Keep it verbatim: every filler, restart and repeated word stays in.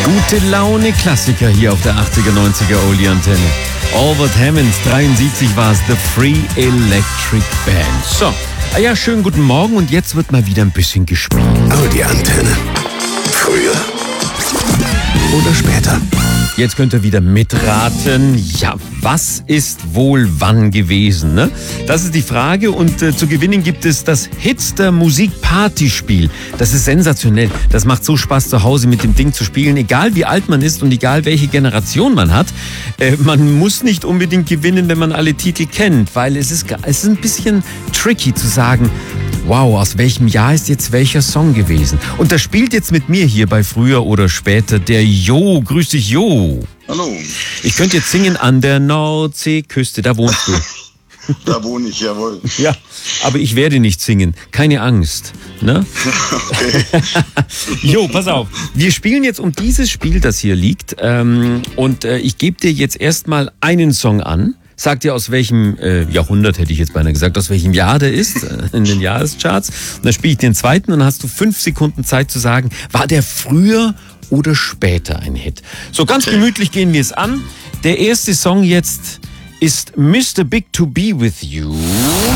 Gute Laune Klassiker hier auf der achtziger, neunziger Oldie Antenne. Albert Hammond, dreiundsiebzig war es, The Free Electric Band. So, ah ja, schönen guten Morgen und jetzt wird mal wieder ein bisschen gespielt. Oldie Antenne. Früher oder später? Jetzt könnt ihr wieder mitraten. Ja, was ist wohl wann gewesen, ne? Das ist die Frage und äh, zu gewinnen gibt es das Hitster Musik-Party-Spiel. Das ist sensationell. Das macht so Spaß, zu Hause mit dem Ding zu spielen, egal wie alt man ist und egal welche Generation man hat. Äh, man muss nicht unbedingt gewinnen, wenn man alle Titel kennt, weil es ist, es ist ein bisschen tricky zu sagen, wow, aus welchem Jahr ist jetzt welcher Song gewesen? Und das spielt jetzt mit mir hier bei Früher oder Später der Jo. Grüß dich, Jo. Hallo. Ich könnte jetzt singen an der Nordseeküste, da wohnst du. Da wohne ich, jawohl. Ja, aber ich werde nicht singen. Keine Angst. Ne? Okay. Jo, pass auf. Wir spielen jetzt um dieses Spiel, das hier liegt. Ähm, und äh, ich gebe dir jetzt erstmal einen Song an. Sag dir, aus welchem äh, Jahrhundert, hätte ich jetzt beinahe gesagt, aus welchem Jahr der ist, äh, in den Jahrescharts. Und dann spiele ich den zweiten und dann hast du fünf Sekunden Zeit zu sagen, war der früher oder später ein Hit? So, ganz Okay. gemütlich gehen wir es an. Der erste Song jetzt ist Mister Big to Be With You.